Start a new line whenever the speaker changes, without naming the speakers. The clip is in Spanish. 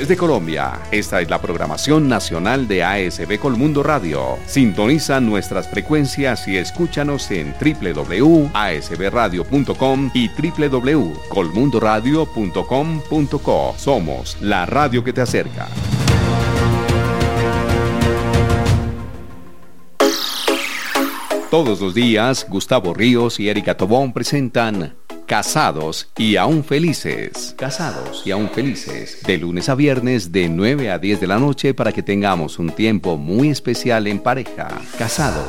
de Colombia. Esta es la programación nacional de ASB Colmundo Radio. Sintoniza nuestras frecuencias y escúchanos en www.asbradio.com y www.colmundoradio.com.co. Somos la radio que te acerca. Todos los días, Gustavo Ríos y Erika Tobón presentan Casados y aún felices. Casados y aún felices. De lunes a viernes de 9 a 10 de la noche para que tengamos un tiempo muy especial en pareja. Casados